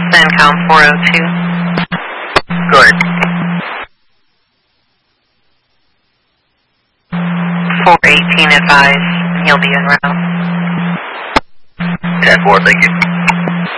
CENTCOM 402. Go ahead. 418 advised. He'll be en route. 10-4, thank you.